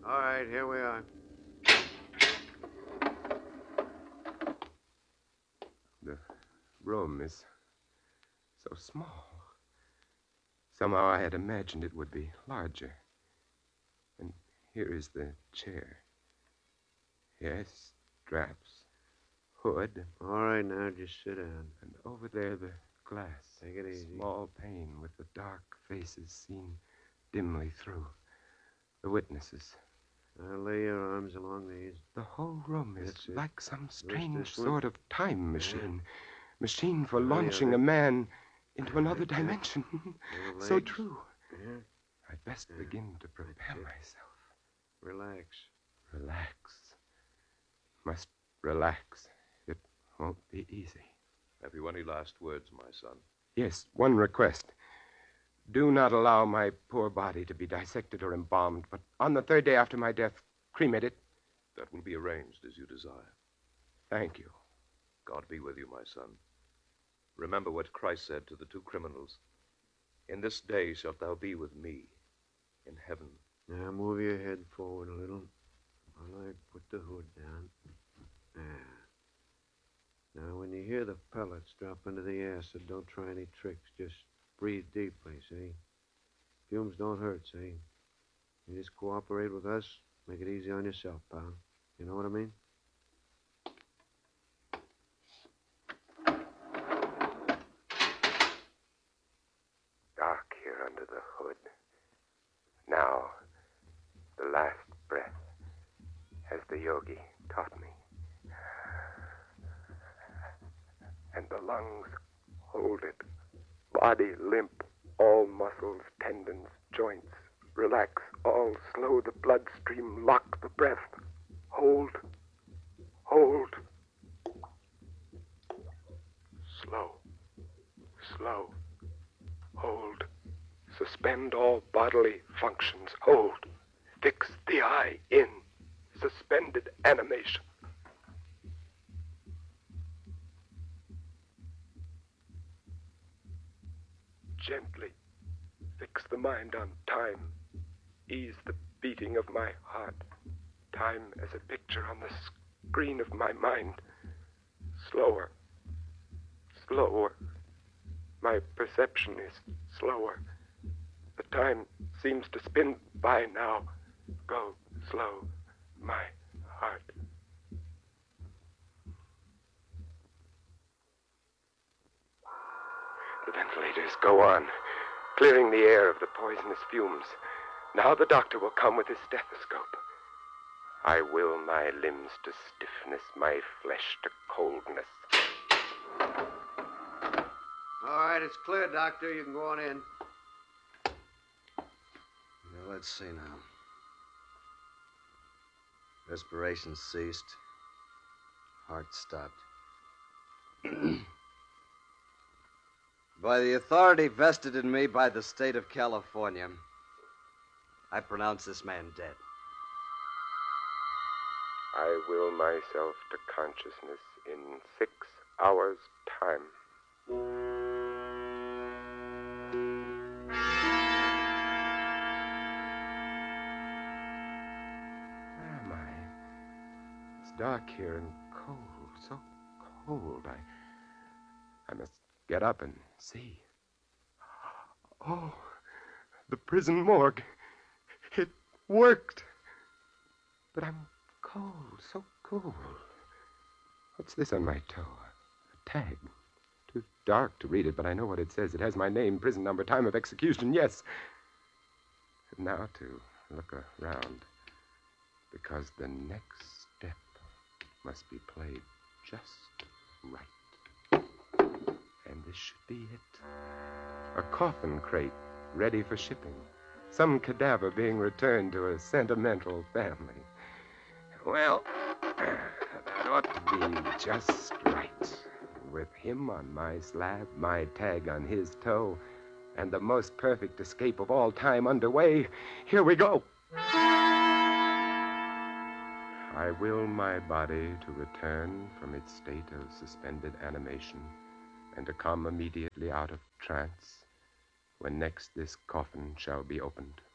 All right, here we are. The room is so small. Somehow I had imagined it would be larger. And here is the chair. Yes, straps, hood. All right, now just sit down. And over there, the glass. Take it easy. Small pane with the dark faces seen dimly through. The witnesses. Now lay your arms along these. The whole room is That's it. like some strange this one. sort of time machine. Machine for Now the launching other. a man into another Like that. dimension. Now the So legs. true. Yeah. I'd best begin to prepare That's it. myself. Relax. Relax. Must relax. It won't be easy. Have you any last words, my son? Yes, one request. Do not allow my poor body to be dissected or embalmed, but on the third day after my death, cremate it. That will be arranged as you desire. Thank you. God be with you, my son. Remember what Christ said to the two criminals. In this day shalt thou be with me in heaven. Now move your head forward a little while I put the hood down. There. Now, when you hear the pellets drop into the acid, don't try any tricks. Just breathe deeply, see? Fumes don't hurt, see? You just cooperate with us. Make it easy on yourself, pal. You know what I mean? Dark here under the hood. Now, the last breath, as the yogi taught me. And the lungs hold it. Body limp, all muscles, tendons, joints. Relax, all slow the bloodstream, lock the breath. Hold. Hold. Slow. Slow. Hold. Suspend all bodily functions. Hold. Fix the eye in. Suspended animation. Gently fix the mind on time. Ease the beating of my heart. Time as a picture on the screen of my mind. Slower. Slower. My perception is slower. The time seems to spin by now. Go slow, my heart. The ventilators go on, clearing the air of the poisonous fumes. Now the doctor will come with his stethoscope. I will my limbs to stiffness, my flesh to coldness. All right, it's clear, Doctor. You can go on in. Now, let's see now. Respiration ceased. Heart stopped. By the authority vested in me by the state of California, I pronounce this man dead. I will myself to consciousness in 6 hours' time. Where am I? It's dark here and cold, so cold. I must get up and see. Oh, the prison morgue. It worked. But I'm cold, so cold. What's this on my toe? A tag. Too dark to read it, but I know what it says. It has my name, prison number, time of execution, yes. And now to look around. Because the next step must be played just right. And this should be it. A coffin crate ready for shipping. Some cadaver being returned to a sentimental family. Well, that ought to be just right. With him on my slab, my tag on his toe, and the most perfect escape of all time underway, here we go. I will my body to return from its state of suspended animation and to come immediately out of trance when next this coffin shall be opened.